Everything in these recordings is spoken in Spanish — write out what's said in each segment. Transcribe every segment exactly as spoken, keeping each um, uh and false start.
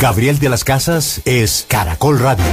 Gabriel de las Casas es Caracol Radio.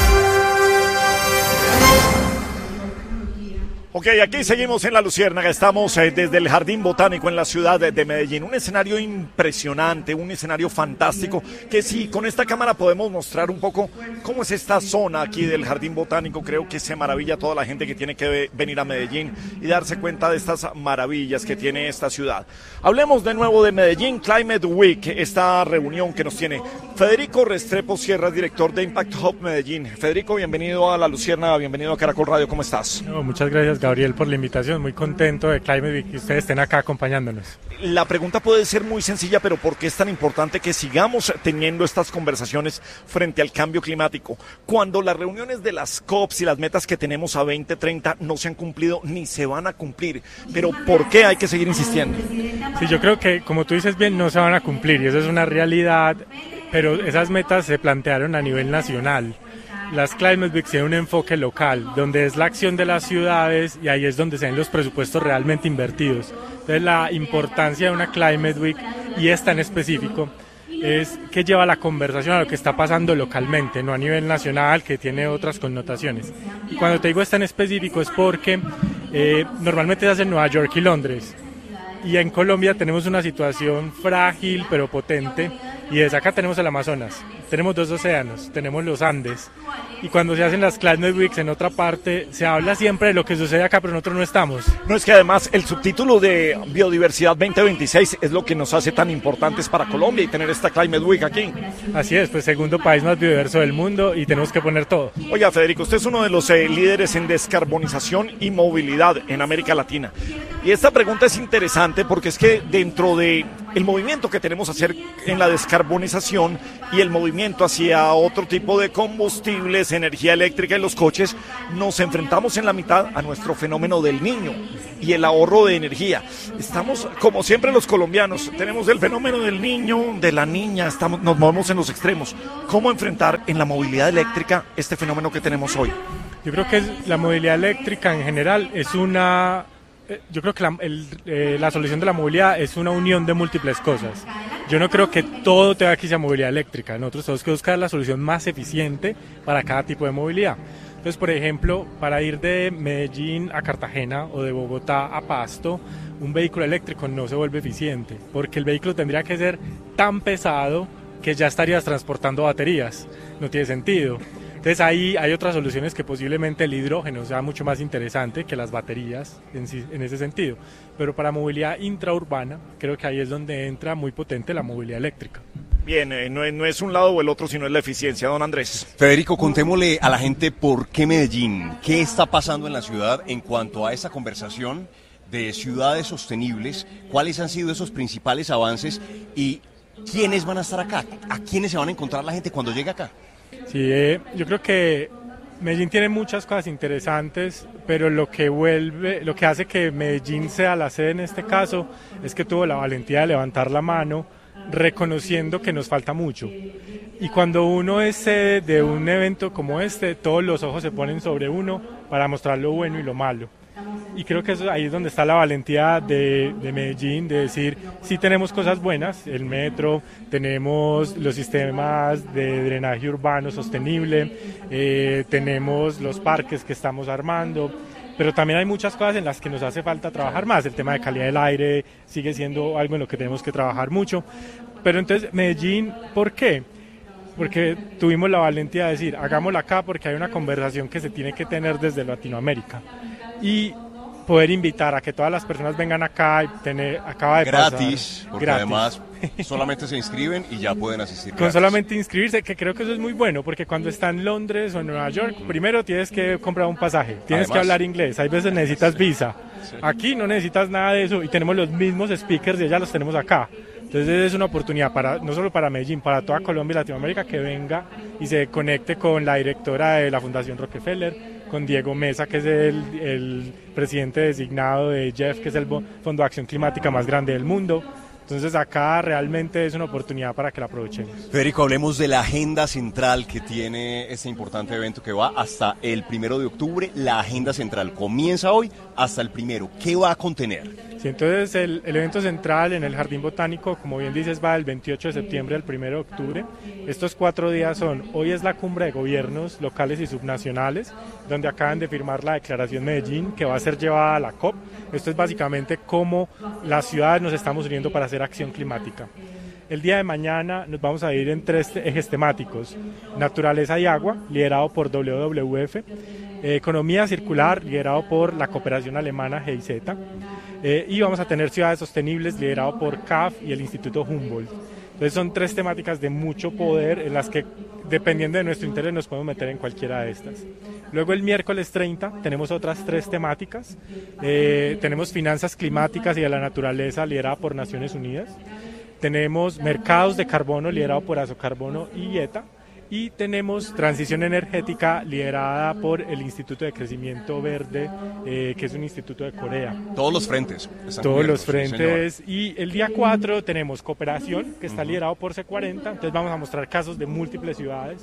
Ok, aquí seguimos en La Luciérnaga, estamos eh, desde el Jardín Botánico en la ciudad de, de Medellín, un escenario impresionante, un escenario fantástico, que sí, con esta cámara podemos mostrar un poco cómo es esta zona aquí del Jardín Botánico. Creo que se maravilla toda la gente que tiene que ve, venir a Medellín y darse cuenta de estas maravillas que tiene esta ciudad. Hablemos de nuevo de Medellín Climate Week, esta reunión que nos tiene Federico Restrepo Sierra, director de Impact Hub Medellín. Federico, bienvenido a La Luciérnaga, bienvenido a Caracol Radio, ¿cómo estás? No, muchas gracias, Gabriel, por la invitación, muy contento de Climate Week que ustedes estén acá acompañándonos. La pregunta puede ser muy sencilla, pero ¿por qué es tan importante que sigamos teniendo estas conversaciones frente al cambio climático? Cuando las reuniones de las COPs y las metas que tenemos a veinte treinta no se han cumplido ni se van a cumplir, pero ¿por qué hay que seguir insistiendo? Sí, yo creo que, como tú dices bien, no se van a cumplir y eso es una realidad, pero esas metas se plantearon a nivel nacional. Las Climate Week tienen un enfoque local, donde es la acción de las ciudades y ahí es donde se ven los presupuestos realmente invertidos. Entonces la importancia de una Climate Week, y esta en específico, es que lleva la conversación a lo que está pasando localmente, no a nivel nacional, que tiene otras connotaciones. Y cuando te digo esta en específico es porque eh, normalmente se hace en Nueva York y Londres, y en Colombia tenemos una situación frágil pero potente, y desde acá tenemos el Amazonas, tenemos dos océanos, tenemos los Andes, y cuando se hacen las Climate Weeks en otra parte, se habla siempre de lo que sucede acá, pero nosotros no estamos. No, es que además el subtítulo de Biodiversidad veinte veintiséis es lo que nos hace tan importantes para Colombia y tener esta Climate Week aquí. Así es, pues segundo país más biodiverso del mundo y tenemos que poner todo. Oiga, Federico, usted es uno de los eh, líderes en descarbonización y movilidad en América Latina. Y esta pregunta es interesante porque es que dentro de el movimiento que tenemos a hacer en la descarbonización y el movimiento hacia otro tipo de combustibles, energía eléctrica y los coches, nos enfrentamos en la mitad a nuestro fenómeno del niño y el ahorro de energía. Estamos, como siempre los colombianos, tenemos el fenómeno del niño, de la niña, estamos, nos movemos en los extremos. ¿Cómo enfrentar en la movilidad eléctrica este fenómeno que tenemos hoy? Yo creo que la movilidad eléctrica en general es una... Yo creo que la, el, eh, la solución de la movilidad es una unión de múltiples cosas. Yo no creo que todo tenga que ser movilidad eléctrica. Nosotros tenemos que buscar la solución más eficiente para cada tipo de movilidad. Entonces, por ejemplo, para ir de Medellín a Cartagena o de Bogotá a Pasto, un vehículo eléctrico no se vuelve eficiente, porque el vehículo tendría que ser tan pesado que ya estarías transportando baterías. No tiene sentido. Entonces ahí hay otras soluciones que posiblemente el hidrógeno sea mucho más interesante que las baterías en, en ese sentido. Pero para movilidad intraurbana creo que ahí es donde entra muy potente la movilidad eléctrica. Bien, eh, no, es, no es un lado o el otro, sino es la eficiencia, don Andrés. Federico, contémosle a la gente por qué Medellín, qué está pasando en la ciudad en cuanto a esta conversación de ciudades sostenibles, cuáles han sido esos principales avances y quiénes van a estar acá, a quiénes se van a encontrar la gente cuando llegue acá. Sí, eh, yo creo que Medellín tiene muchas cosas interesantes, pero lo que vuelve, lo que hace que Medellín sea la sede en este caso es que tuvo la valentía de levantar la mano, reconociendo que nos falta mucho. Y cuando uno es sede de un evento como este, todos los ojos se ponen sobre uno para mostrar lo bueno y lo malo. Y creo que eso, ahí es donde está la valentía de, de Medellín, de decir, sí tenemos cosas buenas, el metro, tenemos los sistemas de drenaje urbano sostenible, eh, tenemos los parques que estamos armando, pero también hay muchas cosas en las que nos hace falta trabajar más. El tema de calidad del aire sigue siendo algo en lo que tenemos que trabajar mucho. Pero entonces, Medellín, ¿por qué? Porque tuvimos la valentía de decir, hagámosla acá porque hay una conversación que se tiene que tener desde Latinoamérica. Y poder invitar a que todas las personas vengan acá y tener, acaba de gratis, pasar, porque gratis. Además solamente se inscriben y ya pueden asistir con gratis. Solamente inscribirse, que creo que eso es muy bueno, porque cuando está en Londres o en Nueva York, primero tienes que comprar un pasaje, tienes además que hablar inglés, hay veces necesitas visa, sí. Aquí no necesitas nada de eso y tenemos los mismos speakers y ya los tenemos acá. Entonces es una oportunidad para no solo para Medellín, para toda Colombia y Latinoamérica, que venga y se conecte con la directora de la Fundación Rockefeller, con Diego Mesa, que es el, el presidente designado de Jeff, que es el Fondo de Acción Climática más grande del mundo. Entonces acá realmente es una oportunidad para que la aprovechemos. Federico, hablemos de la agenda central que tiene este importante evento que va hasta el primero de octubre. La agenda central comienza hoy hasta el primero. ¿Qué va a contener? Sí, entonces el, el evento central en el Jardín Botánico, como bien dices, va del veintiocho de septiembre al primero de octubre. Estos cuatro días son, hoy es la cumbre de gobiernos locales y subnacionales, donde acaban de firmar la Declaración Medellín, que va a ser llevada a la COP. Esto es básicamente cómo las ciudades nos estamos uniendo para hacer acción climática. El día de mañana nos vamos a ir en tres ejes temáticos: naturaleza y agua, liderado por W W F, eh, economía circular, liderado por la cooperación alemana G I Z, eh, y vamos a tener ciudades sostenibles, liderado por C A F y el Instituto Humboldt. Entonces son tres temáticas de mucho poder en las que, dependiendo de nuestro interés, nos podemos meter en cualquiera de estas. Luego el miércoles treinta tenemos otras tres temáticas. Eh, tenemos finanzas climáticas y de la naturaleza, liderada por Naciones Unidas. Tenemos mercados de carbono, liderado por Asocarbono y IETA. Y tenemos transición energética, liderada por el Instituto de Crecimiento Verde, eh, que es un instituto de Corea. Todos los frentes. Todos los frentes. Sí, y el día cuatro tenemos cooperación, que está uh-huh. liderado por C cuarenta. Entonces vamos a mostrar casos de múltiples ciudades.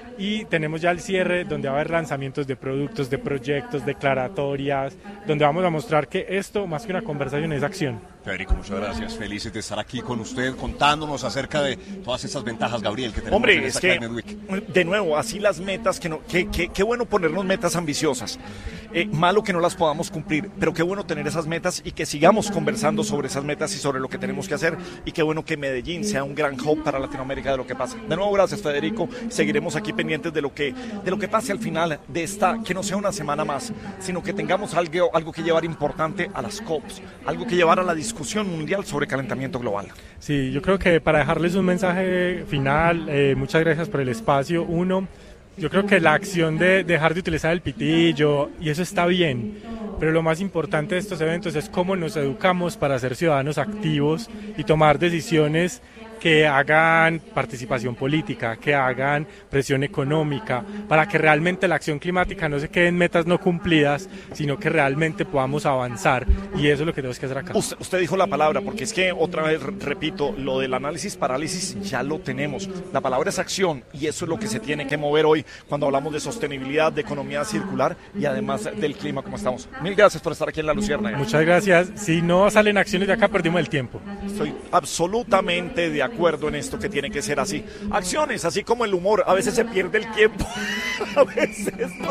Y tenemos ya el cierre, donde va a haber lanzamientos de productos, de proyectos, declaratorias, donde vamos a mostrar que esto, más que una conversación, es acción. Federico, muchas gracias. Felices de estar aquí con usted, contándonos acerca de todas esas ventajas, Gabriel, que tenemos. Hombre, en esta es que, Climate Week. De nuevo, así las metas, que no, que, que, qué bueno ponernos metas ambiciosas. Eh, malo que no las podamos cumplir, pero qué bueno tener esas metas y que sigamos conversando sobre esas metas y sobre lo que tenemos que hacer, y qué bueno que Medellín sea un gran hub para Latinoamérica de lo que pasa. De nuevo, gracias, Federico. Seguiremos aquí pendientes de lo que, de lo que pase al final de esta, que no sea una semana más, sino que tengamos algo, algo que llevar importante a las COPs, algo que llevar a la discusión mundial sobre calentamiento global. Sí, yo creo que para dejarles un mensaje final, eh, muchas gracias por el espacio. Uno, yo creo que la acción de dejar de utilizar el pitillo, y eso está bien, pero lo más importante de estos eventos es cómo nos educamos para ser ciudadanos activos y tomar decisiones que hagan participación política, que hagan presión económica, para que realmente la acción climática no se quede en metas no cumplidas, sino que realmente podamos avanzar, y eso es lo que tenemos que hacer acá. Usted, usted dijo la palabra, porque es que otra vez repito, lo del análisis parálisis ya lo tenemos. La palabra es acción, y eso es lo que se tiene que mover hoy cuando hablamos de sostenibilidad, de economía circular y además del clima como estamos. Mil gracias por estar aquí en La Luciérnaga. Muchas gracias. Si no salen acciones de acá, perdimos el tiempo. Estoy absolutamente de acuerdo en esto, que tiene que ser así. Acciones, así como el humor, a veces se pierde el tiempo, a veces no.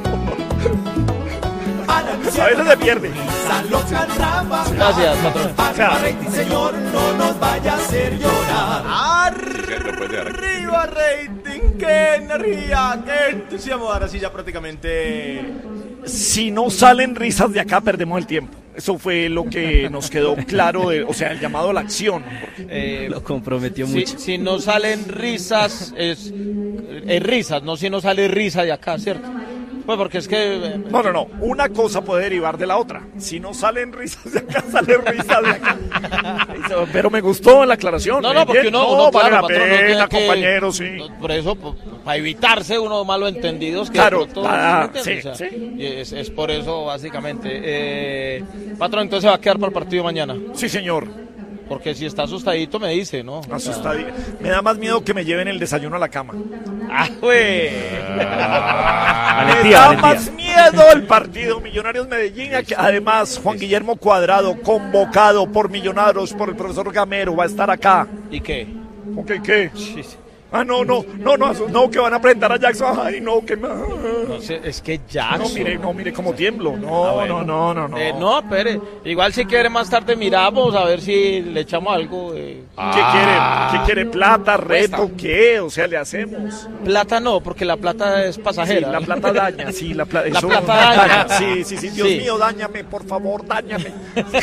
A veces se pierde. Gracias, patrón. O sea, señor, no nos vaya a hacer llorar. Arriba rating, qué energía, qué entusiasmo. Ahora sí ya prácticamente. Si no salen risas de acá, perdemos el tiempo. Eso fue lo que nos quedó claro, de, o sea, el llamado a la acción. Eh, lo comprometió si, mucho. Si no salen risas, es, es risas, no si no sale risa de acá, ¿cierto? Pues porque es que... Eh, no, no, no, una cosa puede derivar de la otra. Si no salen risas de acá, sale risas de acá. Pero me gustó la aclaración. No, no, porque uno, no, uno vale claro, la patrón, pena, no que, compañero, sí. Por eso, para evitarse unos malos entendidos. Que claro, todo, ah, ¿sí? sí, O sea, sí. Es, es por eso, básicamente. Eh, patrón, entonces va a quedar para el partido mañana. Sí, señor. Porque si está asustadito me dice, ¿no? Asustadito. Me da más miedo que me lleven el desayuno a la cama. ¡Ah, güey! Ah, me valentía, da valentía. más miedo el partido Millonarios Medellín. Que además, Juan Guillermo Cuadrado, convocado por Millonarios, por el profesor Gamero, va a estar acá. ¿Y qué? ¿Ok, qué? Ah, no, no, no, no, no, que van a presentar a Jackson. Ay, no, que más. No sé, es que Jackson. No, mire, no, mire cómo tiemblo. No, Ah, bueno. no, no, no, no. Eh, no, espere. Igual si quiere más tarde miramos a ver si le echamos algo. Eh. ¿Qué quiere? ¿Qué quiere? ¿Plata, reto, Cuesta. qué? O sea, le hacemos. Plata no, porque la plata es Sí, pasajera. la plata daña, sí, la, pla- La eso- plata daña. Sí, sí, sí, Dios Sí. mío, dáñame, por favor, dáñame.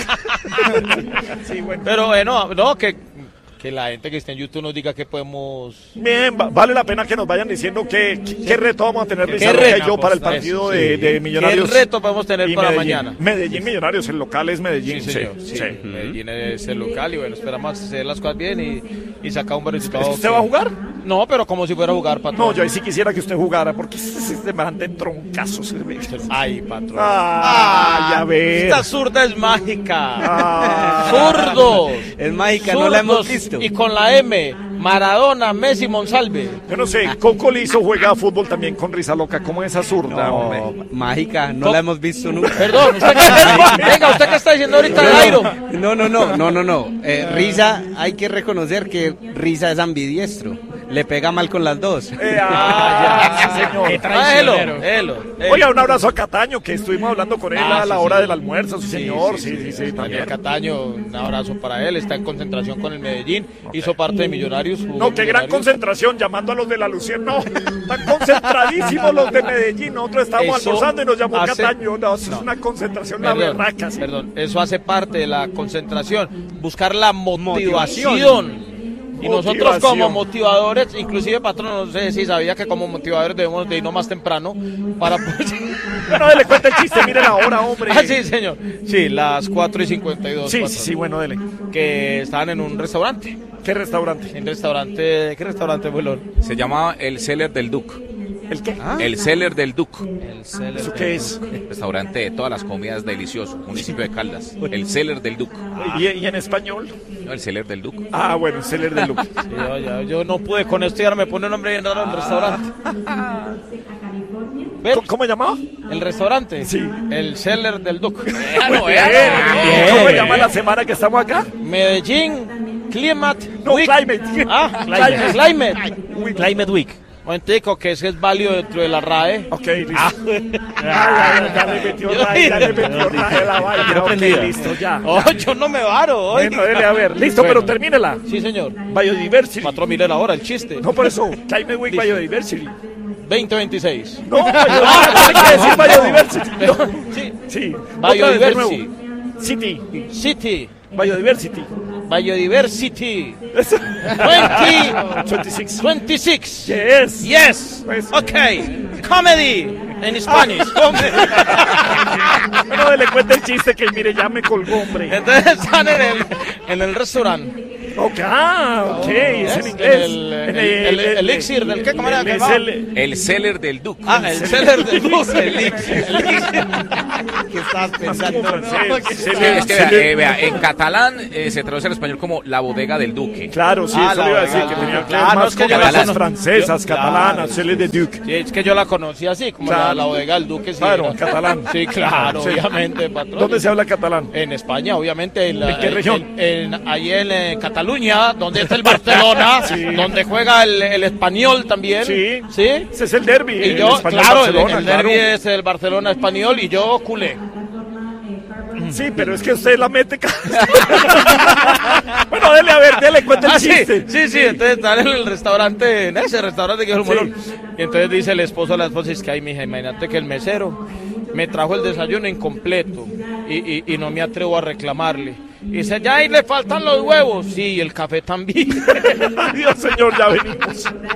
Sí, bueno. Pero bueno, no, que, que la gente que esté en YouTube nos diga que podemos... Bien, va- vale la pena que nos vayan diciendo qué, qué, qué reto vamos a tener ¿Qué Rizardo reto? y yo para el partido Eso, de, sí. de Millonarios. ¿Qué reto podemos tener y para Medellín. mañana? Medellín Millonarios, el local es Medellín. Sí, señor. sí, Sí, sí. Medellín es el local y bueno, esperamos hacer las cosas bien y, y sacar un buen resultado. ¿Es que usted va a jugar? No, pero como si fuera a jugar, patrón. No, yo ahí sí quisiera que usted jugara, porque se se man de troncazos. Ay, patrón. Ah, ya ves. Esta zurda es mágica. Ah. Zurdos. Es mágica, no la hemos Zurdos. visto. Y con la M, Maradona, Messi, Monsalve. Yo no sé, Coco Lizo juega fútbol también con risa loca. ¿Cómo es esa zurda, hombre? No, mágica, no ¿Cómo? la hemos visto nunca. Perdón, ¿usted qué, venga, ¿usted qué está diciendo ahorita, Jairo? No, no, no, no, no, no. Eh, Risa, hay que reconocer que Risa es ambidiestro. Le pega mal con las dos. Eh, ah, ya, sí, señor. Qué Ah, Elo, traicionero. Elo, Elo. Oiga, un abrazo a Cataño, que estuvimos hablando con él Ah, a la sí, hora sí. del almuerzo, sí, señor. Sí, sí, sí, Daniel también. Cataño, un abrazo para él, está en concentración con el Medellín, hizo parte de Millonarios. jugó No, en qué gran Millonarios. concentración, llamando a los de la Lucier. No, están concentradísimos los de Medellín. Nosotros estábamos Eso almorzando y nos llamó hace- Cataño. No, eso no. es una concentración, la Perdón, berraca. sí. perdón, eso hace parte de la concentración, buscar la motivación. Motivación. Y nosotros Motivación. como motivadores, inclusive patrón, no sé si sabía que como motivadores debemos de irnos más temprano para poder... Bueno, dele cuenta el chiste, miren ahora, hombre. Ah, sí, señor. Sí, las cuatro y cincuenta y dos. Sí, patrón, sí, sí, bueno, dele. Que estaban en un restaurante. ¿Qué restaurante? En restaurante, ¿qué restaurante, Bolón? Se llama El Cellar del Duc. ¿El qué? El Cellar del Duc. ¿Eso qué es? Restaurante de todas las comidas delicioso. Municipio de Caldas. El Cellar del Duc. ¿Y, y en español? No, el Cellar del Duc. Ah, bueno, Celer de Luque. Sí, yo, ya- yo no pude con esto y ahora me pone un nombre bien raro el restaurante. ¿Ven? ¿Cómo, ¿Cómo se llamaba? El restaurante. Sí. El Cellar del Duc. Muy bien. ¿Cómo se llama la semana que estamos acá? Medellín, Climate No, Week. Climate. Ah, Climate. Climate. Climate Week. Momentico, que ese es válido dentro de la R A E. Ok, listo. Ah, ya, ya le metió raje, ya le metió raje a la vaina. Ok, listo, ya. Oh, yo no me varo hoy. Bueno, dele a ver. Listo, Bueno. pero termínela. Sí, señor. Biodiversity. Cuatro mil la hora, el chiste. No, por eso. Climate Week Listo. Biodiversity. veinte veintiséis. No, Biodiversity. Hay que decir Biodiversity. No. Sí. Sí. Otra vez de Biodiversity. nuevo. City. City. Biodiversity. Biodiversity. Eso. veinte veintiséis. veintiséis. Yes. Yes. Pues. Ok. Comedy en Spanish. Bueno, le cuenta el chiste que mire, ya me colgó, hombre. Entonces están en el, en el restaurante. Ok, ah, ok, es en En inglés. el, el, el, el elixir del qué, ¿cómo era que Es llamaba? el- El Cellar del Duc. Ah, el Cellar del Duc. El elixir. El elixir. ¿Qué estás como pensando? francés. Es que, es que, vea, eh, vea, en catalán eh, se traduce al español como la bodega del duque. Claro, sí, Ah, eso la le iba a decir, verdad. que tenía que ver Ah, no, más es que con yo la cosas cono- francesas, yo- catalanas, claro. Cele de Duc. Sí, es que yo la conocí así, como Claro. la, la bodega del Duque. Sí, Claro, era. catalán. Sí, claro, Sí. obviamente, patrón. ¿Dónde se habla catalán? En España, obviamente. En, la, ¿En qué región? En, en- ahí en, eh, Cataluña, donde está el Barcelona, Sí. donde juega el, el español también. Sí. ¿Sí? Ese es el derbi. Y el yo, español claro, el, Barcelona, el claro. derbi es el Barcelona español y yo culé. Sí, pero es que usted la mete. ca- Bueno, dele a ver, dele, cuenta el Ah, sí, chiste. sí, sí, entonces están en el restaurante, en ese restaurante que es el Sí. Molón. Y entonces dice el esposo a la esposa, es que ay, mija, imagínate que el mesero me trajo el desayuno incompleto y, y, y no me atrevo a reclamarle. Y dice, ya ahí le faltan los huevos. Sí, y el café también. Adiós, señor, ya venimos.